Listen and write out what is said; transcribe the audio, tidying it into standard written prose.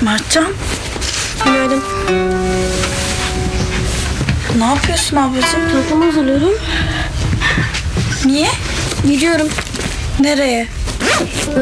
Mertcan, Günaydın. ne yapıyorsun ablacığım? Telefonu hazırlıyorum. Niye? Gidiyorum. Nereye?